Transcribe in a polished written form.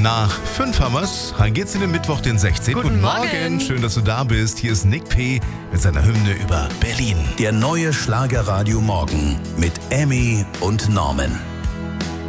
nach 5 haben wir's. Dann geht's in den Mittwoch, den 16. Guten Morgen. Schön, dass du da bist. Hier ist Nick P. mit seiner Hymne über Berlin. Der neue Schlagerradio Morgen mit Emmy und Norman.